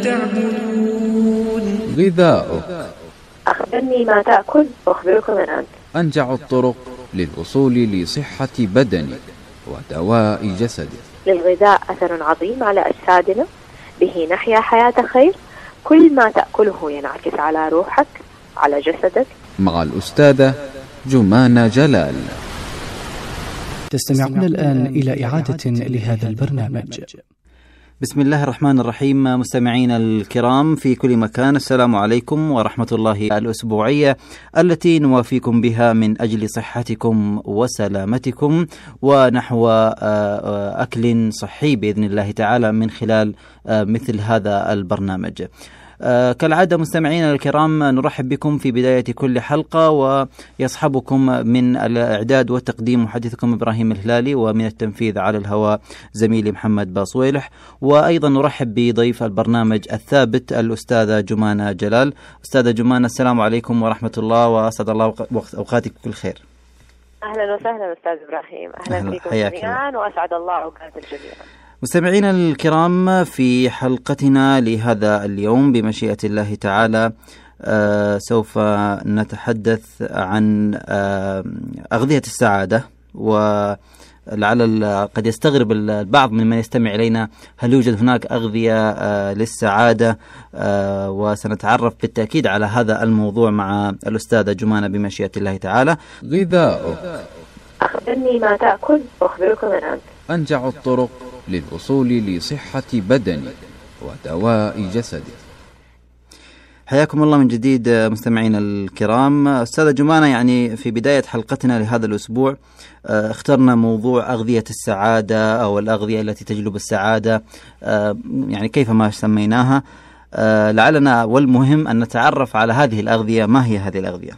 تعبدون. غذاؤك. أخبرني ما تأكل وأخبرك من أنت. أنجع الطرق للوصول لصحة بدنك ودواء جسدك. للغذاء أثر عظيم على أجسادنا، به نحيا حياة خير. كل ما تأكله ينعكس على روحك، على جسدك. مع الأستاذة جمانة جلال. تستمعون الآن إلى إعادة لهذا البرنامج. بسم الله الرحمن الرحيم. مستمعين الكرام في كل مكان، السلام عليكم ورحمة الله. الأسبوعية التي نوافيكم بها من أجل صحتكم وسلامتكم ونحو أكل صحي بإذن الله تعالى من خلال مثل هذا البرنامج. كالعادة مستمعينا الكرام، نرحب بكم في بداية كل حلقة، ويصحبكم من الإعداد والتقديم محدثكم إبراهيم الهلالي، ومن التنفيذ على الهواء زميلي محمد باصويلح. وأيضا نرحب بضيف البرنامج الثابت الأستاذة جمانة جلال. أستاذة جمانة، السلام عليكم ورحمة الله، وأسعد الله أوقاتك بكل خير. أهلا وسهلا أستاذ إبراهيم، أهلا بكم جميعا وأسعد الله أوقات الجميع. مستمعينا الكرام، في حلقتنا لهذا اليوم بمشيئة الله تعالى سوف نتحدث عن أغذية السعادة. ولعل قد يستغرب البعض ممن يستمع إلينا، هل يوجد هناك أغذية للسعادة؟ وسنتعرف بالتأكيد على هذا الموضوع مع الأستاذة جمانة بمشيئة الله تعالى. غذاؤك. أخبرني ما تأكل وأخبرك من أنت. أنجع الطرق للوصول لصحة بدنك ودواء جسدك. حياكم الله من جديد مستمعين الكرام. أستاذة جمانة، يعني في بداية حلقتنا لهذا الأسبوع اخترنا موضوع أغذية السعادة أو الأغذية التي تجلب السعادة، يعني كيفما سميناها. لعلنا والمهم أن نتعرف على هذه الأغذية. ما هي هذه الأغذية؟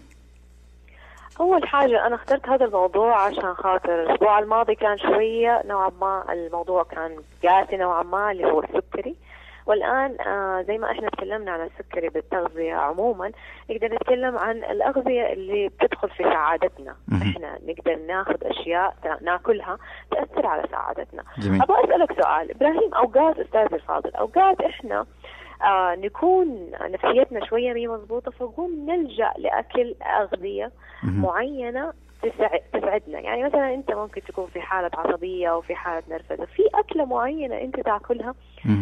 أول حاجة أنا اخترت هذا الموضوع عشان خاطر الأسبوع الماضي كان شوية نوعا ما الموضوع كان قاسي نوعا ما، اللي هو السكري. والآن زي ما احنا تكلمنا عن السكري بالتغذية عموما، نقدر نتكلم عن الأغذية اللي بتدخل في سعادتنا. احنا نقدر ناخذ أشياء ناكلها تأثر على سعادتنا. أبغى أسألك سؤال إبراهيم، أوقات أستاذ الفاضل، أوقات احنا نكون نفسيتنا شوية مي مضبوطة، فنقوم نلجأ لأكل أغذية معينة تسعدنا. يعني مثلا أنت ممكن تكون في حالة عصبية أو في حالة نرفزة، في أكلة معينة أنت تأكلها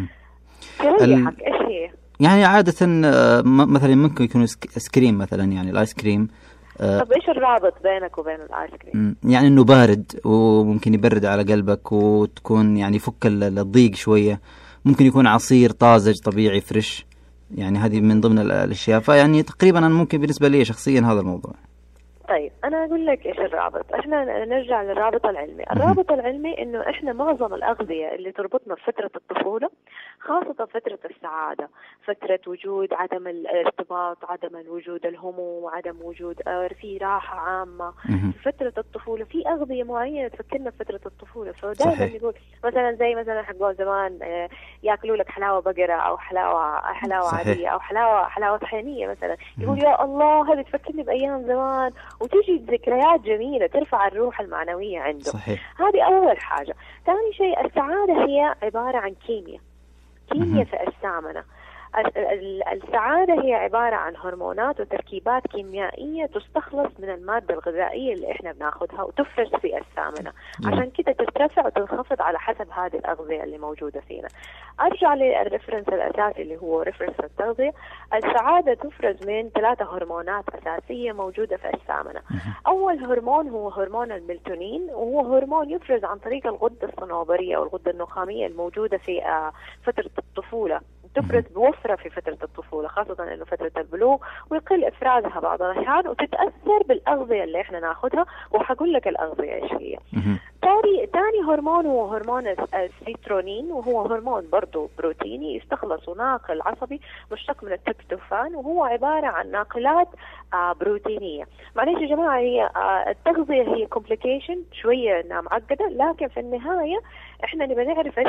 تريحك. إيش هي؟ يعني عادة مثلا ممكن يكون سكريم مثلا، يعني الآيس كريم. طب إيش الرابط بينك وبين الآيس كريم؟ يعني إنه بارد وممكن يبرد على قلبك وتكون يعني فك الضيق شوية. ممكن يكون عصير طازج طبيعي فريش، يعني هذه من ضمن الأشياء. فيعني تقريبا أنا ممكن بالنسبة لي شخصيا هذا الموضوع. طيب أنا أقول لك إيش الرابط. إحنا نرجع للرابط العلمي. الرابط العلمي إنه إحنا معظم الأغذية اللي تربطنا بفترة الطفولة، خاصة فترة السعادة، فترة وجود عدم الارتباط، عدم وجود الهموم، عدم وجود في راحة عامة في فترة الطفولة، في أغذية معينة تفكرنا بفترة الطفولة. فدائما نقول مثلا زي مثلا حقول زمان يأكلوا لك حلاوة بقرة أو حلاوة عادية أو حلاوة طحينية مثلا، يقول يا الله هذه تفكرني بأيام زمان، وتجي ذكريات جميلة ترفع الروح المعنوية عنده. صحيح. هذه أول حاجة. ثاني شيء، السعادة هي عبارة عن كيمياء في أجسامنا. السعادة هي عبارة عن هرمونات وتركيبات كيميائية تستخلص من المادة الغذائية اللي احنا بناخدها وتفرز في أجسامنا، عشان كده ترتفع وتنخفض على حسب هذه الأغذية اللي موجودة فينا. أرجع للريفرنس الأساسي اللي هو ريفرنس التغذية. السعادة تفرز من 3 هرمونات أساسية موجودة في أجسامنا. أول هرمون هو هرمون الميلاتونين، وهو هرمون يفرز عن طريق الغدة الصنوبرية أو الغدة النخامية الموجودة في فترة الطفولة. تفرز بوفرة في فترة الطفولة، خاصة إنه فترة البلوغ، ويقل إفرازها بعض الأحيان وتتأثر بالأغذية اللي إحنا ناخدها. وحقول لك الأغذية إيش هي. ثاني هرمون هو هرمون السيترونين، وهو هرمون برضو بروتيني يستخلص ناقل عصبي مشتق من التريبتوفان، وهو عبارة عن ناقلات بروتينية. معليش يا جماعة، هي التغذية هي كومبليكيشن شوية معقدة، لكن في النهاية احنا نبي نعرف ايش